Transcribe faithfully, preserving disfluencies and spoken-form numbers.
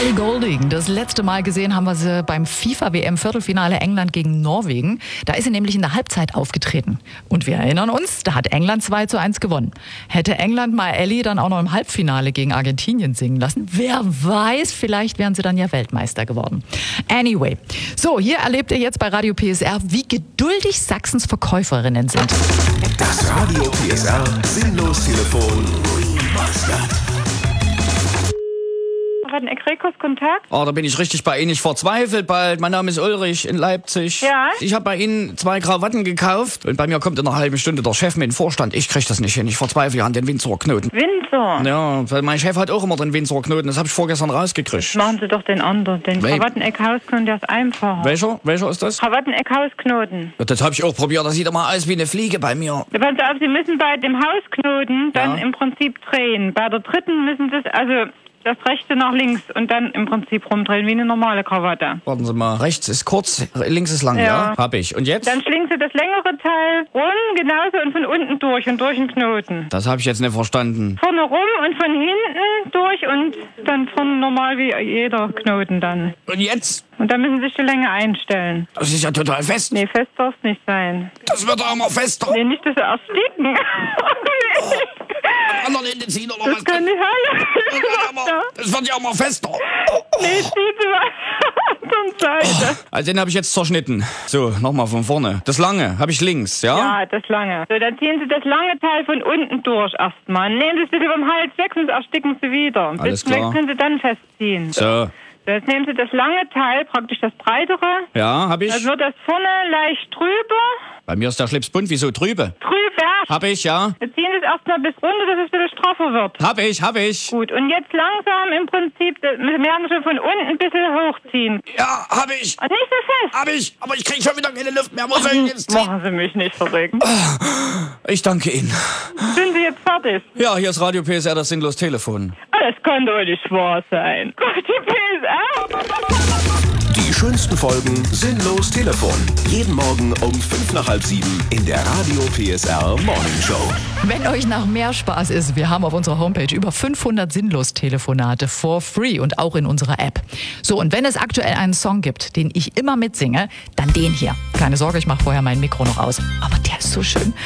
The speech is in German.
Ellie Goulding. Das letzte Mal gesehen haben wir sie beim FIFA-W M-Viertelfinale England gegen Norwegen. Da ist sie nämlich in der Halbzeit aufgetreten. Und wir erinnern uns, da hat England zwei zu eins gewonnen. Hätte England mal Ellie dann auch noch im Halbfinale gegen Argentinien singen lassen, wer weiß, vielleicht wären sie dann ja Weltmeister geworden. Anyway, so, hier erlebt ihr jetzt bei Radio P S R, wie geduldig Sachsens Verkäuferinnen sind. Das Radio P S R Sinnlos-Telefon Remastered. Kontakt? Oh, da bin ich richtig bei Ihnen. Ich verzweifelt bald. Mein Name ist Ulrich in Leipzig. Ja? Ich habe bei Ihnen zwei Krawatten gekauft und bei mir kommt in einer halben Stunde der Chef mit dem Vorstand. Ich krieg das nicht hin. Ich verzweifle an den Windsorer Knoten. Windsor? Ja, weil mein Chef hat auch immer den Windsorer Knoten. Das habe ich vorgestern rausgekriegt. Machen Sie doch den anderen. Den Wel- Krawatteneck-Hausknoten, der ist einfacher. Welcher? Welcher ist das? Krawatteneck-Hausknoten. Ja, das habe ich auch probiert. Das sieht immer aus wie eine Fliege bei mir. Passen Sie auf, Sie müssen bei dem Hausknoten dann Ja. im Prinzip drehen. Bei der dritten müssen Sie es, also das rechte nach links und dann im Prinzip rumdrehen wie eine normale Krawatte. Warten Sie mal. Rechts ist kurz, links ist lang, ja? Ja. Hab ich. Und jetzt? Dann schlingen Sie das längere Teil rum, genauso und von unten durch und durch den Knoten. Das habe ich jetzt nicht verstanden. Vorne rum und von hinten durch und dann vorne normal wie jeder Knoten dann. Und jetzt? Und dann müssen Sie sich die Länge einstellen. Das ist ja total fest. Nee, fest darf es nicht sein. Das wird doch immer fester. Nee, nicht, dass Sie ersticken. Am anderen Ende ziehen oder Das was? kann nicht Das sein. wird ja immer- Das wird ja immer fester. Nee, ziehen Sie mal zur Seite. Also den habe ich jetzt zerschnitten. So, nochmal von vorne. Das lange habe ich links, ja? Ja, das lange. So, dann ziehen Sie das lange Teil von unten durch erstmal. Nehmen Sie es ein bisschen vom Hals weg, sonst ersticken Sie wieder. Ein Alles bisschen klar. weg können Sie dann festziehen. So, So, jetzt nehmen Sie das lange Teil, praktisch das breitere. ja, habe ich. Dann wird das vorne leicht trüber. Bei mir ist der Schlips bunt. Wieso trübe? Trüber. Hab ich, ja? Wir ziehen es erstmal bis runter, dass es ein bisschen straffer wird. Hab ich, hab ich. Gut, und jetzt langsam im Prinzip, das- wir werden schon von unten ein bisschen hochziehen. Ja, hab ich. Und nicht so fest. Hab ich. Aber ich krieg schon wieder keine Luft mehr. Wo soll ich jetzt ziehen? Machen Sie mich nicht verrückt. Ich danke Ihnen. Sind Sie jetzt fertig? Ja, hier ist Radio P S R, das sinnlos Telefon. Das kann doch nicht wahr sein. Gott, die P S R. Die schönsten Folgen Sinnlos Telefon. Jeden Morgen um fünf nach halb sieben in der Radio P S R Morning Show. Wenn euch nach mehr Spaß ist, wir haben auf unserer Homepage über fünfhundert Sinnlos-Telefonate for free und auch in unserer App. So, und wenn es aktuell einen Song gibt, den ich immer mitsinge, dann den hier. Keine Sorge, ich mache vorher mein Mikro noch aus. Aber der ist so schön.